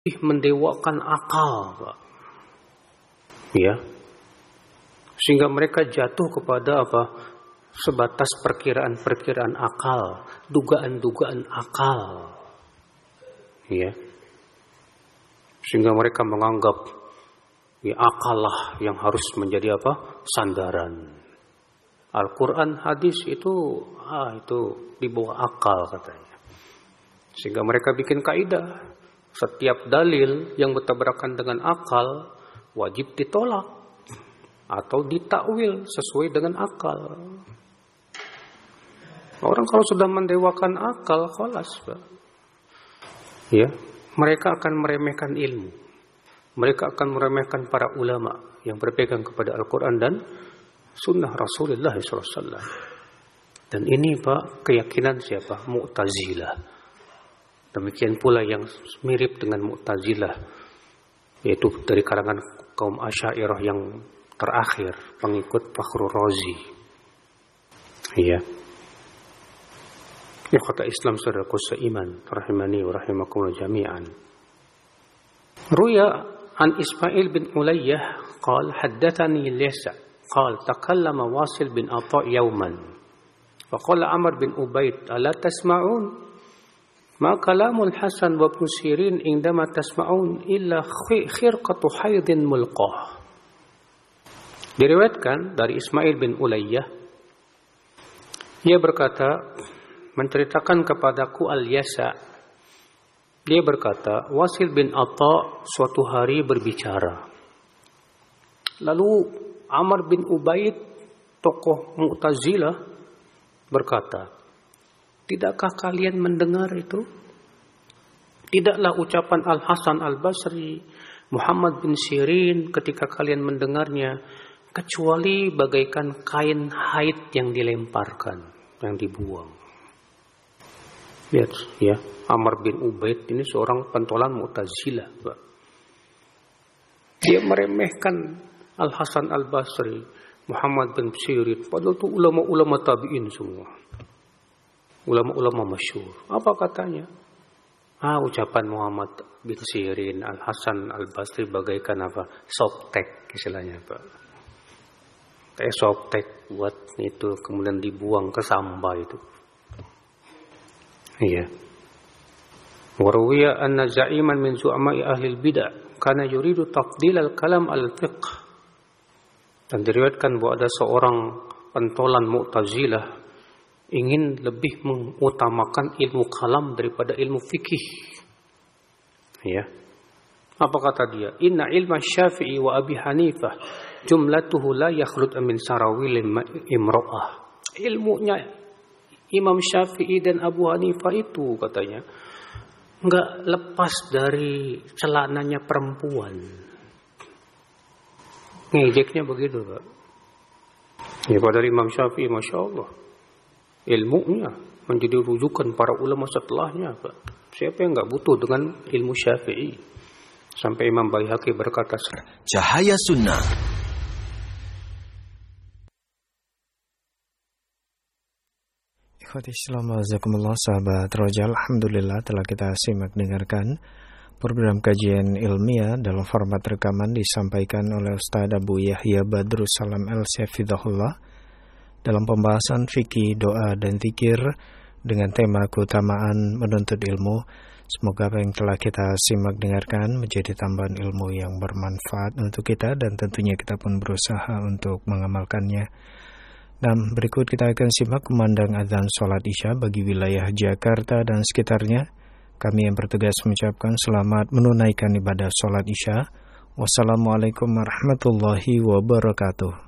mendewakan akal, Pak. Ya. Sehingga mereka jatuh kepada apa? Sebatas perkiraan-perkiraan akal, dugaan-dugaan akal. Ya. Sehingga mereka menganggap akal lah yang harus menjadi apa? Sandaran. Al-Quran, hadis itu di bawah akal katanya. Sehingga mereka bikin kaidah, setiap dalil yang bertabrakan dengan akal wajib ditolak atau ditakwil sesuai dengan akal. Orang kalau sudah mendewakan akal, khalas, Pak. Ya, mereka akan meremehkan ilmu. Mereka akan meremehkan para ulama yang berpegang kepada Al-Quran dan sunnah Rasulullah SAW. Dan ini, Pak, keyakinan siapa? Mu'tazilah. Demikian pula yang mirip dengan Mu'tazilah, yaitu dari kalangan kaum Asy'ariyah yang terakhir, pengikut Fakhrur Razi. Iya. Ya, kata Islam saudaraku seiman, rahimani wa rahimakumullah jami'an. Ruya an Ismail bin Ulayyah qala haddatsani Laysa qala takallama Wasil bin Atha yawman fa qala Amr bin Ubaid ala tasma'un ma kalamul Hasan wa Ibnu Sirin indama tasma'un illa khirqatu haydin mulqah. Diriwayatkan dari Ismail bin Ulayyah, ia berkata, menceritakan kepadaku Al-Yasa, dia berkata, Wasil bin Atha suatu hari berbicara. Lalu Amr bin Ubaid, tokoh Mu'tazilah, berkata, tidakkah kalian mendengar itu? Tidaklah ucapan Al-Hasan Al-Basri, Muhammad bin Sirin ketika kalian mendengarnya, kecuali bagaikan kain haid yang dilemparkan, yang dibuang. Lihat ya, Amr bin Ubaid ini seorang pentolan Mu'tazilah, Pak. Dia meremehkan Al-Hasan Al-Basri, Muhammad bin Sirin, padahal itu ulama-ulama tabi'in semua. Ulama-ulama masyhur. Apa katanya? Ucapan Muhammad bin Sirin, Al-Hasan Al-Basri bagaikan apa? Softtek istilahnya, Pak. Kayak softtek buat itu kemudian dibuang ke sampah itu. Iya. Warwiya anna za'iman min zu'ama'i ahli al-bid'ah kana yuridu tafdil al-kalam al-fiqh. Dan diriwayatkan bahwa ada seorang pentolan Mu'tazilah ingin lebih mengutamakan ilmu kalam daripada ilmu fikih. Ya. Apa kata dia? Inna ilma Syafi'i wa Abi Hanifah jumlatuhu la yakhlut min sarawil imra'ah. Ilmunya Imam Syafi'i dan Abu Hanifah itu katanya enggak lepas dari celananya perempuan. Ngejeknya begitu, Pak. Ya, pada Imam Syafi'i, Masya Allah, ilmunya menjadi rujukan para ulama setelahnya, Pak. Siapa yang enggak butuh dengan ilmu Syafi'i? Sampai Imam Baihaqi berkata, Cahaya Sunnah. Assalamualaikum sahabat Roja. Alhamdulillah telah kita simak dengarkan program kajian ilmiah dalam format rekaman disampaikan oleh Ustaz Abu Yahya Badrus Salam Al-Safidahullah dalam pembahasan fikih, doa, dan zikir dengan tema keutamaan menuntut ilmu. Semoga apa yang telah kita simak dengarkan menjadi tambahan ilmu yang bermanfaat untuk kita dan tentunya kita pun berusaha untuk mengamalkannya. Dan berikut kita akan simak kumandang azan sholat isya bagi wilayah Jakarta dan sekitarnya. Kami yang bertugas mengucapkan selamat menunaikan ibadah sholat isya. Wassalamualaikum warahmatullahi wabarakatuh.